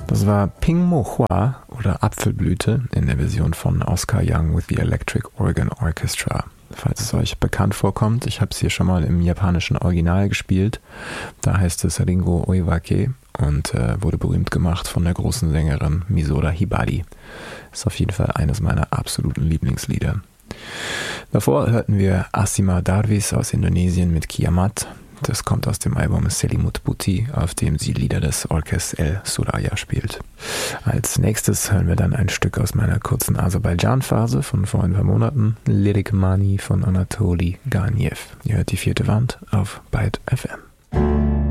Das war Ping Mo Hua oder Apfelblüte in der Version von Oscar Young with the Electric Organ Orchestra. Falls es euch bekannt vorkommt, ich habe es hier schon mal im japanischen Original gespielt. Da heißt es Ringo Oiwake und wurde berühmt gemacht von der großen Sängerin Misora Hibari. Ist auf jeden Fall eines meiner absoluten Lieblingslieder. Davor hörten wir Asima Darwis aus Indonesien mit Kiamat. Das kommt aus dem Album Selimut Putih, auf dem sie Lieder des Orkes El Suraya spielt. Als nächstes hören wir dann ein Stück aus meiner kurzen Aserbaidschan-Phase von vor ein paar Monaten, Lirik Mani von Anatoli Ganiev. Ihr hört die vierte Wand auf Byte FM.